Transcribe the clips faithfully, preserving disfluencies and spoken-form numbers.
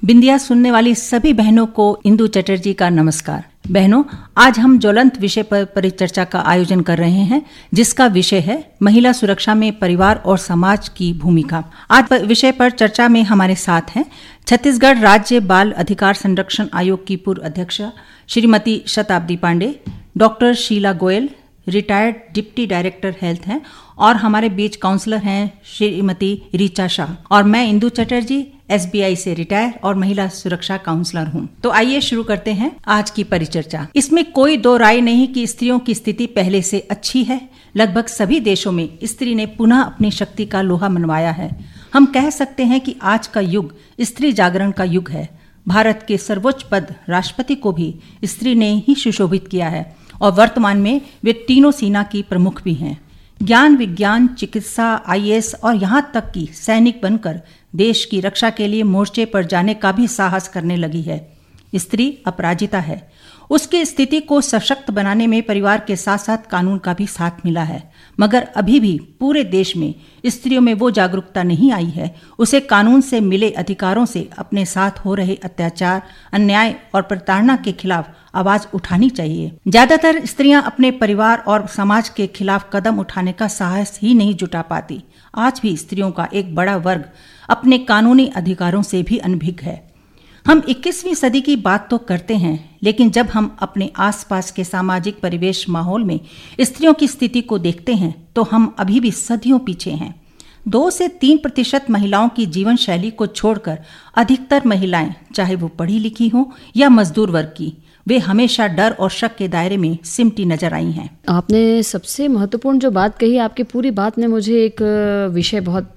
बिंदिया सुनने वाली सभी बहनों को इंदु चटर्जी का नमस्कार। बहनों, आज हम ज्वलंत विषय पर परिचर्चा का आयोजन कर रहे हैं, जिसका विषय है महिला सुरक्षा में परिवार और समाज की भूमिका। आज विषय पर चर्चा में हमारे साथ हैं छत्तीसगढ़ राज्य बाल अधिकार संरक्षण आयोग की पूर्व अध्यक्ष श्रीमती शताब्दी Pandey, doctor Sheila Goyal, retired deputy director health हैं, और हमारे बीच काउंसलर हैं श्रीमती रीचा शाह, और मैं इंदु चटर्जी एसबीआई से रिटायर और महिला सुरक्षा काउंसलर हूं। तो आइए शुरू करते हैं आज की परिचर्चा। इसमें कोई दो राय नहीं कि स्त्रियों की स्थिति पहले से अच्छी है। लगभग सभी देशों में स्त्री ने पुनः अपनी शक्ति का लोहा मनवाया है। हम कह सकते हैं कि आज का युग स्त्री जागरण का युग है। भारत के सर्वोच्च पद राष्ट्रपति को भी स्त्री ने ही सुशोभित किया है, और वर्तमान में वे तीनों सेना की प्रमुख भी हैं। ज्ञान, विज्ञान, चिकित्सा, आईएएस और यहाँ तक कि सैनिक बनकर देश की रक्षा के लिए मोर्चे पर जाने का भी साहस करने लगी है। स्त्री अपराजिता है। उसकी स्थिति को सशक्त बनाने में परिवार के साथ साथ कानून का भी साथ मिला है, मगर अभी भी पूरे देश में स्त्रियों में वो जागरूकता नहीं आई है। उसे कानून से मिले अधिकारों से अपने साथ हो रहे अत्याचार, अन्याय और प्रताड़ना के खिलाफ आवाज उठानी चाहिए। ज्यादातर स्त्रियां अपने परिवार और समाज के खिलाफ कदम उठाने का साहस ही नहीं जुटा पाती। आज भी स्त्रियों का एक बड़ा वर्ग अपने कानूनी अधिकारों से भी अनभिज्ञ है। हम इक्कीसवीं सदी की बात तो करते हैं, लेकिन जब हम अपने आसपास के सामाजिक परिवेश माहौल में स्त्रियों की स्थिति को देखते हैं तो हम अभी भी सदियों पीछे हैं। दो से तीन प्रतिशत महिलाओं की जीवन शैली को छोड़कर अधिकतर महिलाएं, चाहे वो पढ़ी लिखी हों या मजदूर वर्ग की, वे हमेशा डर और शक के दायरे में सिमटी नजर आई हैं। आपने सबसे महत्वपूर्ण जो बात कही, आपकी पूरी बात ने मुझे एक विषय बहुत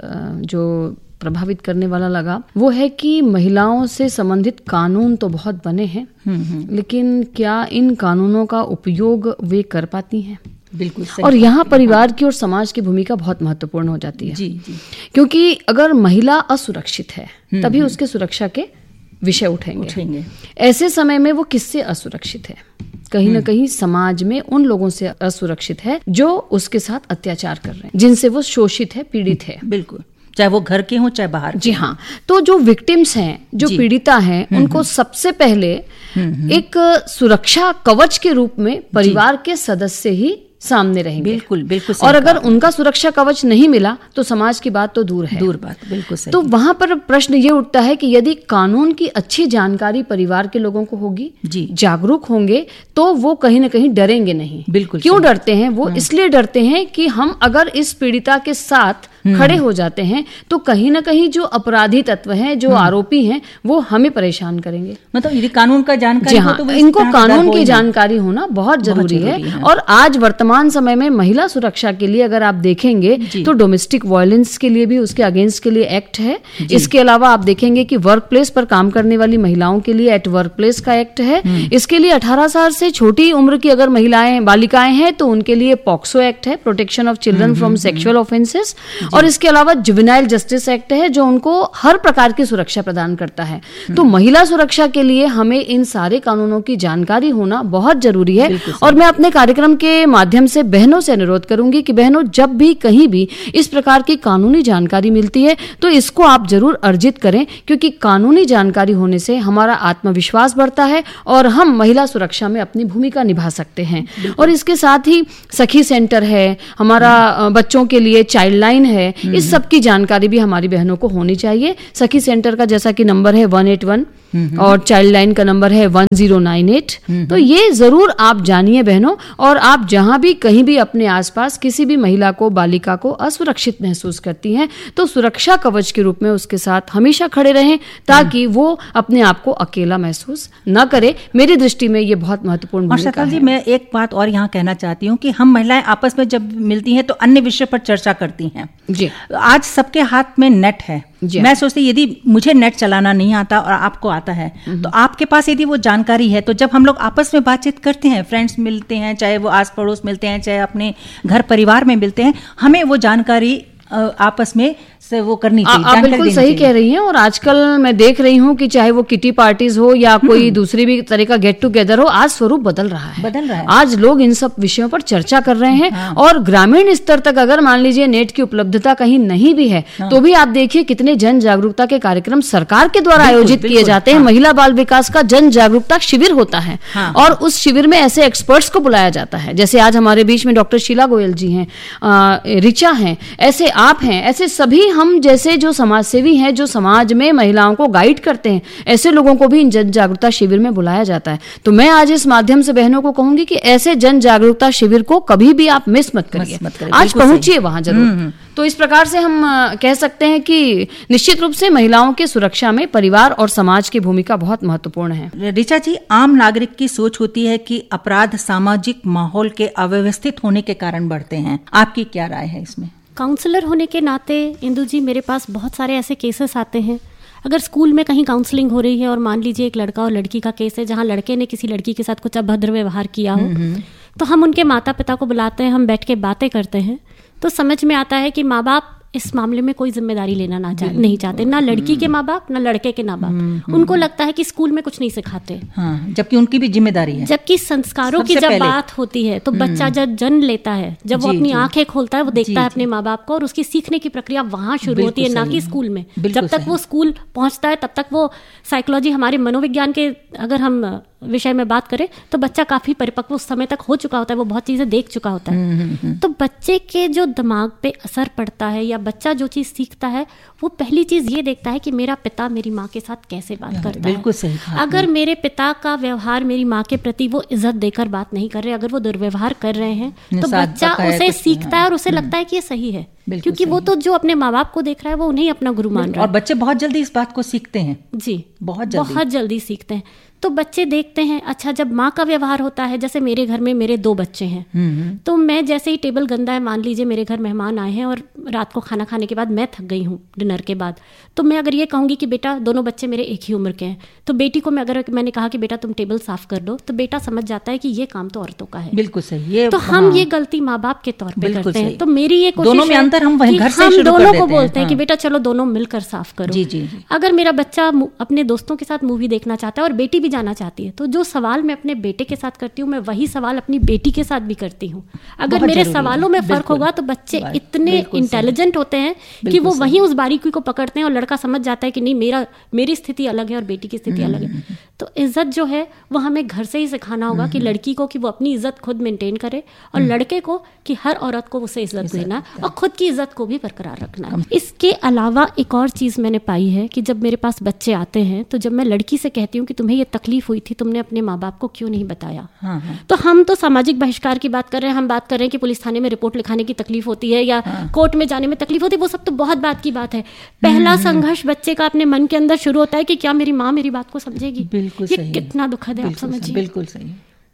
जो प्रभावित करने वाला लगा, वो है कि महिलाओं से संबंधित कानून तो बहुत बने हैं, लेकिन क्या इन कानूनों का उपयोग वे कर पाती हैं? बिल्कुल सही। और यहाँ परिवार की और समाज की भूमिका बहुत महत्वपूर्ण हो जाती है। जी, जी। क्योंकि अगर महिला असुरक्षित है तभी उसके सुरक्षा के विषय उठेंगे, उठेंगे। ऐसे समय में वो किससे असुरक्षित है? कहीं ना कहीं समाज में उन लोगों से असुरक्षित है जो उसके साथ अत्याचार कर रहे हैं, जिनसे वो शोषित है, पीड़ित है। बिल्कुल, चाहे वो घर के हों चाहे बाहर। जी हाँ। तो जो विक्टिम्स हैं, जो पीड़िता हैं, उनको सबसे पहले एक सुरक्षा कवच के रूप में परिवार के सदस्य ही सामने रहेंगे। बिल्कुल बिल्कुल। और अगर उनका सुरक्षा कवच नहीं मिला तो समाज की बात तो दूर है। दूर बात, बिल्कुल सही। तो वहां पर प्रश्न ये उठता है कि यदि कानून की अच्छी जानकारी परिवार के लोगों को होगी, जी, जागरूक होंगे, तो वो कहीं ना कहीं डरेंगे नहीं। बिल्कुल। क्यों डरते हैं? वो इसलिए डरते हैं कि हम अगर इस पीड़िता के साथ खड़े हो जाते हैं तो कहीं ना कहीं जो अपराधी तत्व हैं, जो आरोपी हैं, वो हमें परेशान करेंगे। मतलब यदि कानून का जानकारी हो तो इनको कानून की जानकारी होना बहुत जरूरी है। और आज वर्तमान समय में महिला सुरक्षा के लिए अगर आप देखेंगे तो डोमेस्टिक वायलेंस के लिए भी, उसके अगेंस्ट के लिए एक्ट है। इसके अलावा आप देखेंगे कि वर्क प्लेस पर काम करने वाली महिलाओं के लिए एट वर्क प्लेस का एक्ट है। इसके लिए अठारह साल से छोटी उम्र की अगर महिलाएं, बालिकाएं हैं तो उनके लिए पॉक्सो एक्ट है, protection of children from sexual offences. और इसके अलावा जुवेनाइल जस्टिस एक्ट है, जो उनको हर प्रकार की सुरक्षा प्रदान करता है। तो महिला सुरक्षा के लिए हमें इन सारे कानूनों की जानकारी होना बहुत जरूरी है। और मैं अपने कार्यक्रम के माध्यम से बहनों से अनुरोध करूंगी कि बहनों, जब भी कहीं भी इस प्रकार की कानूनी जानकारी मिलती है तो इसको आप जरूर अर्जित करें, क्योंकि कानूनी जानकारी होने से हमारा आत्मविश्वास बढ़ता है और हम महिला सुरक्षा में अपनी भूमिका निभा सकते हैं। और इसके साथ ही सखी सेंटर है, हमारा बच्चों के लिए चाइल्ड लाइन है, इस सब की जानकारी भी हमारी बहनों को होनी चाहिए। सखी सेंटर का जैसा कि नंबर है वन एट वन और चाइल्ड लाइन का नंबर है वन जीरो नाइन एट। तो ये जरूर आप जानिए बहनों, और आप जहां भी कहीं भी अपने आसपास किसी भी महिला को, बालिका को असुरक्षित महसूस करती हैं तो सुरक्षा कवच के रूप में उसके साथ हमेशा खड़े रहें, ताकि वो अपने आप को अकेला महसूस न करे। मेरी दृष्टि में ये बहुत महत्वपूर्ण भूमिका है। जी, मैं एक बात और यहाँ कहना चाहती हूँ कि हम महिलाएं आपस में जब मिलती हैं तो अन्य विषय पर चर्चा करती हैं। जी, आज सबके हाथ में नेट है। मैं सोचती यदि मुझे नेट चलाना नहीं आता और आपको आता है तो आपके पास यदि वो जानकारी है, तो जब हम लोग आपस में बातचीत करते हैं, फ्रेंड्स मिलते हैं, चाहे वो आस पड़ोस मिलते हैं, चाहे अपने घर परिवार में मिलते हैं, हमें वो जानकारी आपस में से वो करनी चाहिए। आप बिल्कुल सही कह रही हैं। और आजकल मैं देख रही हूँ कि चाहे वो किटी पार्टीज हो या कोई दूसरी भी तरह का गेट टुगेदर हो, आज स्वरूप बदल रहा है बदल रहा है आज लोग इन सब विषयों पर चर्चा कर रहे हैं। हाँ। और ग्रामीण स्तर तक अगर मान लीजिए नेट की उपलब्धता कहीं नहीं भी है, हाँ। तो भी आप देखिए कितने जन जागरूकता के कार्यक्रम सरकार के द्वारा आयोजित किए जाते हैं। हाँ। महिला बाल विकास का जन जागरूकता शिविर होता है। हाँ। और उस शिविर में ऐसे एक्सपर्ट्स को बुलाया जाता है, जैसे आज हमारे बीच में डॉक्टर शीला गोयल जी हैं, ऋचा हैं, ऐसे आप हैं, ऐसे सभी हम जैसे जो समाज सेवी हैं, जो समाज में महिलाओं को गाइड करते हैं, ऐसे लोगों को भी इन जन जागरूकता शिविर में बुलाया जाता है। तो मैं आज इस माध्यम से बहनों को कहूंगी कि ऐसे जन जागरूकता शिविर को कभी भी आप मिस मत करिए, आज पहुंचिए वहां जरूर। तो इस प्रकार से हम कह सकते हैं कि निश्चित रूप से महिलाओं की सुरक्षा में परिवार और समाज की भूमिका बहुत महत्वपूर्ण है। ऋचा जी, आम नागरिक की सोच होती है कि अपराध सामाजिक माहौल के अव्यवस्थित होने के कारण बढ़ते हैं, आपकी क्या राय है इसमें? काउंसलर होने के नाते इंदु जी, मेरे पास बहुत सारे ऐसे केसेस आते हैं। अगर स्कूल में कहीं काउंसलिंग हो रही है और मान लीजिए एक लड़का और लड़की का केस है जहां लड़के ने किसी लड़की के साथ कुछ अभद्र व्यवहार किया हो, तो हम उनके माता पिता को बुलाते हैं, हम बैठ के बातें करते हैं, तो समझ में आता है कि माँ बाप इस मामले में कोई जिम्मेदारी लेना ना चा, नहीं चाहते, ना लड़की के माँ बाप ना लड़के के माँ बाप। उनको लगता है कि स्कूल में कुछ नहीं सिखाते, हाँ, जबकि उनकी भी जिम्मेदारी है। जबकि संस्कारों की जब बात होती है तो बच्चा जब जन्म लेता है, जब वो अपनी आंखें खोलता है, वो देखता है अपने माँ बाप को, और उसकी सीखने की प्रक्रिया वहां शुरू होती है, ना कि स्कूल में। जब तक वो स्कूल पहुंचता है तब तक वो साइकोलॉजी, हमारे मनोविज्ञान के अगर हम विषय में बात करें तो बच्चा काफी परिपक्व उस समय तक हो चुका होता है, वो बहुत चीजें देख चुका होता है। तो बच्चे के जो दिमाग पे असर पड़ता है या बच्चा जो चीज सीखता है, वो पहली चीज ये देखता है कि मेरा पिता मेरी माँ के साथ कैसे बात करता है। बिल्कुल सही कहा। अगर मेरे पिता का व्यवहार मेरी माँ के प्रति वो इज्जत देकर बात नहीं कर रहे, अगर वो दुर्व्यवहार कर रहे हैं, तो बच्चा उसे सीखता है और उसे लगता है कि ये सही है, क्योंकि वो तो जो अपने माँ बाप को देख रहा है वो उन्हें अपना गुरु मान रहा है। और बच्चे बहुत जल्दी इस बात को सीखते हैं। जी, बहुत जल्दी बहुत जल्दी सीखते हैं। तो बच्चे देखते हैं, अच्छा जब माँ का व्यवहार होता है, जैसे मेरे घर में मेरे दो बच्चे हैं, तो मैं जैसे ही टेबल गंदा है, मान लीजिए मेरे घर मेहमान आए हैं और रात को खाना खाने के बाद मैं थक गई हूँ डिनर के बाद, तो मैं अगर ये कहूँगी कि बेटा, दोनों बच्चे मेरे एक ही उम्र के हैं, तो बेटी को मैं अगर मैंने कहा कि बेटा तुम टेबल साफ कर दो, तो बेटा समझ जाता है कि ये काम तो औरतों का है। बिल्कुल सही। ये तो हम ये गलती माँ बाप के तौर पे करते हैं। तो मेरी ये कोशिश दोनों में अंतर हम वहीं घर से हम शुरू कर दोनों देते को बोलते हैं हैं कि बेटा चलो दोनों मिलकर साफ करो। जी, जी, जी। अगर मेरा बच्चा अपने दोस्तों के साथ मूवी देखना चाहता है और बेटी भी जाना चाहती है, तो जो सवाल मैं अपने बेटे के साथ करती हूँ, मैं वही सवाल अपनी बेटी के साथ भी करती हूँ। अगर मेरे सवालों में फर्क होगा तो बच्चे इतने इंटेलिजेंट होते हैं कि वो वहीं उस बारीकी को पकड़ते हैं और लड़का समझ जाता है कि नहीं, मेरा मेरी स्थिति अलग है और बेटी की स्थिति अलग है। तो इज्जत जो है वो हमें घर से ही सिखाना होगा कि लड़की को कि वो अपनी इज्जत खुद मेंटेन करे, और लड़के को कि हर औरत को उसे इज्जत देना और खुद की इज्जत को भी बरकरार रखना है। इसके अलावा एक और चीज मैंने पाई है कि जब मेरे पास बच्चे आते हैं, तो जब मैं लड़की से कहती हूँ कि तुम्हें ये तकलीफ हुई थी, तुमने अपने माँ बाप को क्यों नहीं बताया? हाँ, हाँ। तो हम तो सामाजिक बहिष्कार की बात कर रहे हैं, हम बात कर रहे हैं कि पुलिस थाने में रिपोर्ट लिखाने की तकलीफ होती है या हाँ। कोर्ट में जाने में तकलीफ होती है, वो सब तो बहुत बात की बात है। पहला संघर्ष बच्चे का अपने मन के अंदर शुरू होता है कि क्या मेरी माँ मेरी बात को समझेगी? बिल्कुल ये कितना दुखद है, आप समझिए। बिल्कुल सही।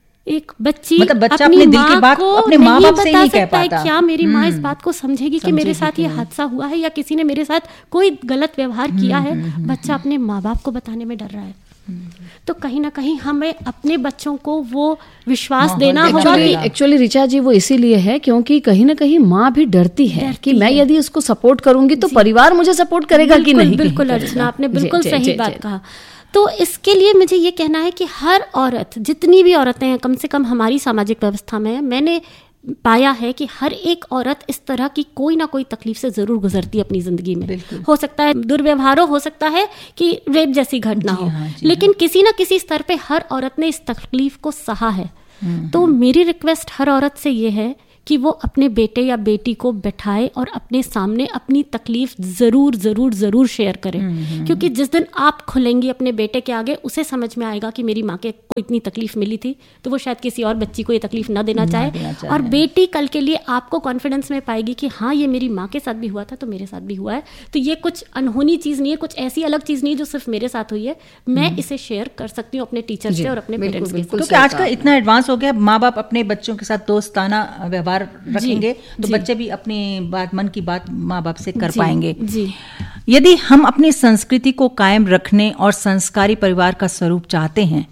एक बच्ची मतलब बच्चा अपनी दिल की बात अपने माँ बाप से नहीं कह पाता। क्या मेरी माँ इस बात को समझेगी कि मेरे साथ ये हादसा हुआ है या किसी ने मेरे साथ कोई गलत व्यवहार किया है? बच्चा अपने माँ बाप को बताने में डर रहा है। तो कहीं ना कहीं हमें अपने बच्चों को वो विश्वास देना होगा। एक्चुअली ऋचा जी, वो इसीलिए है क्योंकि कहीं ना कहीं माँ भी डरती है डरती कि मैं यदि उसको सपोर्ट करूंगी तो परिवार मुझे सपोर्ट करेगा कि नहीं। बिल्कुल अर्चना, आपने बिल्कुल सही बात कहा। तो इसके लिए मुझे ये कहना है कि हर औरत, जितनी भी औरतें हैं, कम से कम हमारी सामाजिक व्यवस्था में, मैंने पाया है कि हर एक औरत इस तरह की कोई ना कोई तकलीफ से जरूर गुजरती है अपनी जिंदगी में। हो सकता है दुर्व्यवहारों, हो सकता है कि रेप जैसी घटना हो, हाँ, लेकिन हाँ। किसी ना किसी स्तर पे हर औरत ने इस तकलीफ को सहा है। तो मेरी रिक्वेस्ट हर औरत से ये है कि वो अपने बेटे या बेटी को बैठाए और अपने सामने अपनी तकलीफ जरूर जरूर जरूर शेयर करें, क्योंकि जिस दिन आप खुलेंगी अपने बेटे के आगे, उसे समझ में आएगा कि मेरी माँ के को इतनी तकलीफ मिली थी, तो वो शायद किसी और बच्ची को ये तकलीफ ना देना चाहे, देना चाहे। और बेटी कल के लिए आपको कॉन्फिडेंस में पाएगी कि हाँ, ये मेरी माँ के साथ भी हुआ था तो मेरे साथ भी हुआ है, तो ये कुछ अनहोनी चीज नहीं है, कुछ ऐसी अलग चीज नहीं है जो सिर्फ मेरे साथ हुई है, मैं इसे शेयर कर सकती हूँ अपने टीचर से और अपने पेरेंट्स के साथ। क्योंकि आज का इतना एडवांस हो गया, माँ बाप अपने बच्चों के साथ दोस्ताना व्यवहार रखेंगे तो बच्चे भी अपनी बात, मन की बात माँ बाप से कर जी, पाएंगे जी। यदि हम अपनी संस्कृति को कायम रखने और संस्कारी परिवार का स्वरूप चाहते हैं,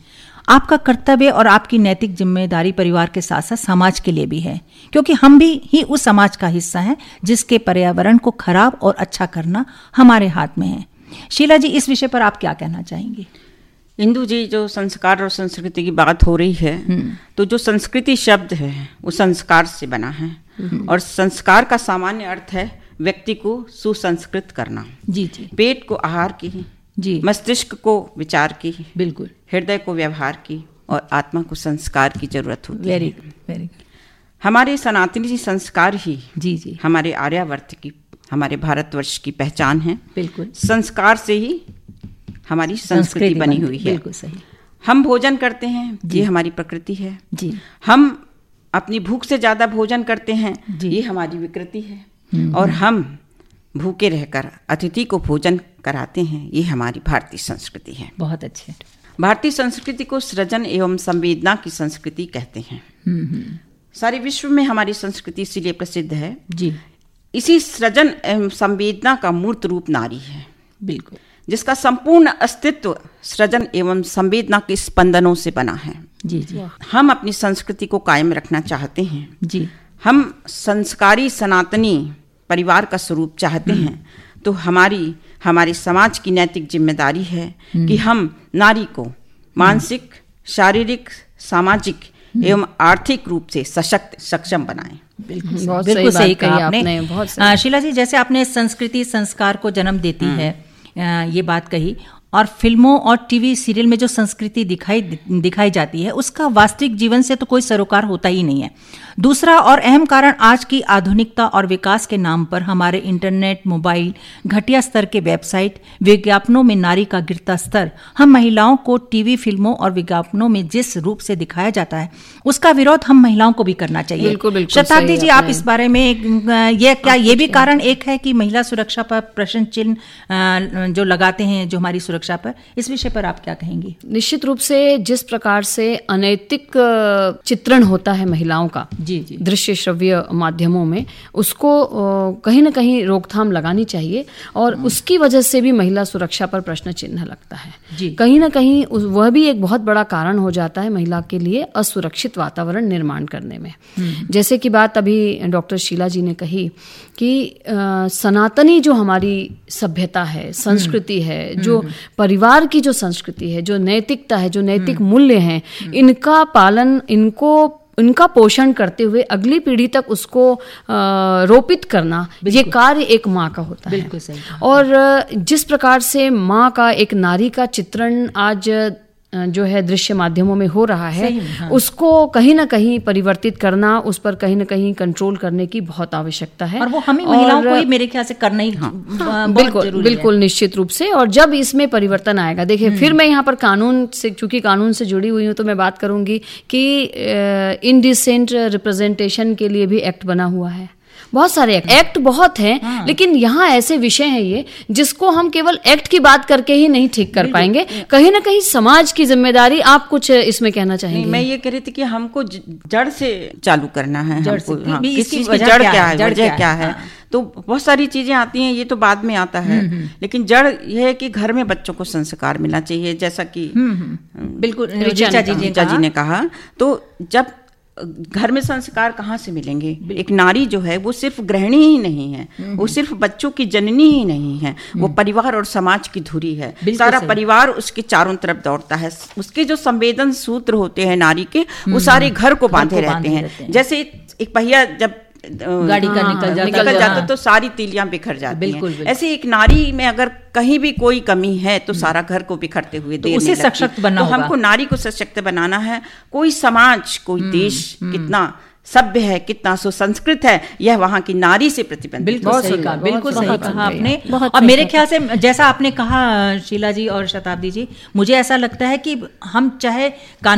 आपका कर्तव्य और आपकी नैतिक जिम्मेदारी परिवार के साथ साथ समाज के लिए भी है, क्योंकि हम भी ही उस समाज का हिस्सा हैं जिसके पर्यावरण को खराब और अच्छा करना हमारे हाथ में है। शीला जी, इस विषय पर आप क्या कहना चाहेंगी? इंदु जी, जो संस्कार और संस्कृति की बात हो रही है, तो जो संस्कृति शब्द है वो संस्कार से बना है, और संस्कार का सामान्य अर्थ है व्यक्ति को सुसंस्कृत करना। जी जी। पेट को आहार की, जी, मस्तिष्क को विचार की, बिल्कुल, हृदय को व्यवहार की, और आत्मा को संस्कार की जरूरत होती है। Very good, very good. हमारे सनातनी संस्कार ही जी जी हमारे आर्यावर्त की, हमारे भारतवर्ष की पहचान है। बिल्कुल, संस्कार से ही हमारी संस्कृति बनी हुई है। बिल्कुल सही। हम भोजन करते हैं, ये हमारी प्रकृति है। जी। हम अपनी भूख से ज्यादा भोजन करते हैं, ये हमारी विकृति है। और हम भूखे रहकर अतिथि को भोजन कराते हैं, ये हमारी भारतीय संस्कृति है। बहुत अच्छे। भारतीय संस्कृति को सृजन एवं संवेदना की संस्कृति कहते हैं। सारे विश्व में हमारी संस्कृति इसीलिए प्रसिद्ध है। जी। इसी सृजन एवं संवेदना का मूर्त रूप नारी है। बिल्कुल, जिसका संपूर्ण अस्तित्व सृजन एवं संवेदना के स्पंदनों से बना है। जी जी। हम अपनी संस्कृति को कायम रखना चाहते हैं। जी। हम संस्कारी सनातनी परिवार का स्वरूप चाहते हैं, तो हमारी हमारे समाज की नैतिक जिम्मेदारी है कि हम नारी को मानसिक, शारीरिक, सामाजिक एवं आर्थिक रूप से सशक्त, सक्षम बनाएं। बिल्कुल, बहुत बिल्कुल सही कहा आपने। बहुत शीला जी, जैसे आपने संस्कृति संस्कार को जन्म देती है, ये बात कही, और फिल्मों और टीवी सीरियल में जो संस्कृति दिखाई दिखाई जाती है उसका वास्तविक जीवन से तो कोई सरोकार होता ही नहीं है। दूसरा और अहम कारण आज की आधुनिकता और विकास के नाम पर हमारे इंटरनेट, मोबाइल, घटिया स्तर के वेबसाइट, विज्ञापनों में नारी का गिरता स्तर। हम महिलाओं को टीवी, फिल्मों और विज्ञापनों में जिस रूप से दिखाया जाता है उसका विरोध हम महिलाओं को भी करना चाहिए। बिल्कुल, बिल्कुल। शताब्दी जी, आप इस बारे में ये क्या ये भी कारण एक है कि महिला सुरक्षा पर प्रश्न चिन्ह जो लगाते हैं जो हमारी सुरक्षा पर, इस विषय पर आप क्या कहेंगी? निश्चित रूप से जिस प्रकार से अनैतिक चित्रण होता है महिलाओं का जी जी दृश्य श्रव्य माध्यमों में, उसको कहीं ना कहीं रोकथाम लगानी चाहिए, और उसकी वजह से भी महिला सुरक्षा पर प्रश्न चिन्ह लगता है। जी। कहीं ना कहीं वह भी एक बहुत बड़ा कारण हो जाता है महिला के लिए असुरक्षित वातावरण निर्माण करने में। जैसे कि बात अभी डॉक्टर शीला जी ने कही कि आ, सनातनी जो हमारी सभ्यता है, संस्कृति है, जो परिवार की जो संस्कृति है, जो नैतिकता है, जो नैतिक मूल्य हैं, इनका पालन, इनको इनका पोषण करते हुए अगली पीढ़ी तक उसको रोपित करना, ये कार्य एक माँ का होता है। बिल्कुल सही। और जिस प्रकार से माँ का, एक नारी का चित्रण आज जो है दृश्य माध्यमों में हो रहा है, हाँ। उसको कहीं ना कहीं परिवर्तित करना, उस पर कहीं ना कहीं कंट्रोल करने की बहुत आवश्यकता है, और वो हमें महिलाओं को ही मेरे ख्याल से करना ही हाँ, हाँ, बिल्कुल बिल्कुल निश्चित रूप से। और जब इसमें परिवर्तन आएगा, देखिए फिर मैं यहाँ पर कानून से, चूंकि कानून से जुड़ी हुई हूँ, तो मैं बात करूंगी कि इनडिसेंट रिप्रेजेंटेशन के लिए भी एक्ट बना हुआ है। बहुत सारे एक्ट एक्ट बहुत हैं, हाँ। लेकिन यहाँ ऐसे विषय हैं ये जिसको हम केवल एक्ट की बात करके ही नहीं ठीक कर पाएंगे। कहीं ना कहीं समाज की जिम्मेदारी, आप कुछ इसमें कहना चाहेंगे? मैं ये कह रही थी कि हमको जड़ से चालू करना है। जड़ हमको, से, हाँ, इसकी जड़ क्या है, वजह क्या है, तो बहुत सारी चीजें आती हैं, ये तो बाद में आता है। लेकिन जड़ यह है कि घर में बच्चों को संस्कार मिलना चाहिए, जैसा कि बिल्कुल ऋचा जी ने कहा। तो जब घर में संस्कार कहाँ से मिलेंगे? एक नारी जो है वो सिर्फ गृहिणी ही नहीं है, वो सिर्फ बच्चों की जननी ही नहीं है, वो परिवार और समाज की धुरी है। सारा परिवार उसके चारों तरफ दौड़ता है। उसके जो संवेदन सूत्र होते हैं नारी के, वो सारे घर को बांधे रहते हैं। जैसे एक पहिया जब गाड़ी का हाँ, निकल जाता, निकल जाता हाँ। तो सारी तीलियां बिखर जाती बिल्कुल, हैं। बिल्कुल। ऐसे एक नारी में अगर कहीं भी कोई कमी है तो सारा घर को बिखरते हुए तो उसे सशक्त बनना होगा। तो हमको नारी को सशक्त बनाना है। कोई समाज, कोई देश कितना सभ्य है, कितना सुसंस्कृत है, यह वहाँ की नारी से प्रतिबंधित। बिल्कुल सही कहा, बिल्कुल सही कहा आपने। और मेरे ख्याल से जैसा आपने कहा शीला जी और शताब्दी जी, मुझे ऐसा लगता है कि हम चाहे